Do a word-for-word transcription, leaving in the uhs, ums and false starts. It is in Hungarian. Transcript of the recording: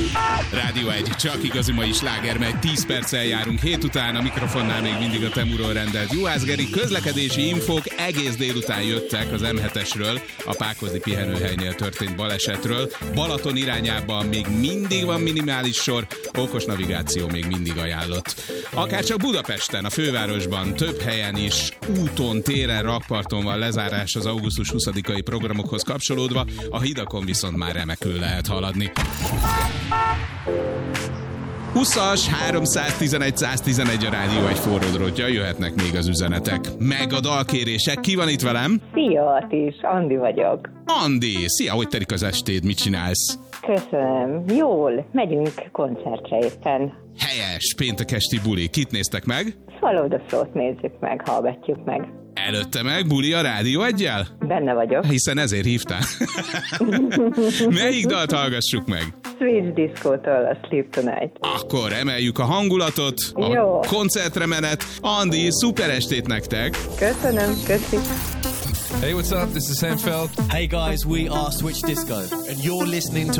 Rádió egy, csak igazi mai sláger megy, tíz perccel járunk hét után, a mikrofonnál még mindig a Temuról rendelt Juhász Geri. Közlekedési infók egész délután jöttek az em hetesről, a Pákozdi pihenőhelynél történt balesetről. Balaton irányában még mindig van minimális sor, okos navigáció még mindig ajánlott. Akár csak Budapesten, a fővárosban, több helyen is úton, téren, rakparton van lezárás az augusztus huszadikai programokhoz kapcsolódva, a hidakon viszont már remekül lehet haladni. húszas, háromszáztizenegy, száztizenegy a Rádió egy forró drótja, jöhetnek még az üzenetek. Meg a dalkérések, ki van itt velem? Szia, Atis, Andi vagyok. Andi, szia, hogy telik az estéd, mit csinálsz? Köszönöm, jól, megyünk koncertre éppen. Helyes, péntek esti buli, kit néztek meg? Follow the Flow-t nézzük meg, hallgatjuk meg. Előtte meg buli a Rádió egyel? Benne vagyok. Hiszen ezért hívtál. Melyik dalt hallgassuk meg? Switch Disco-tól a Sleep Tonight. Akkor emeljük a hangulatot, a Jó. koncertre menet. Andi, szuper estét nektek! Köszönöm, köszi. Hey, what's up? This is Sam Feld. Hey guys, we are Switch Disco, and you're listening to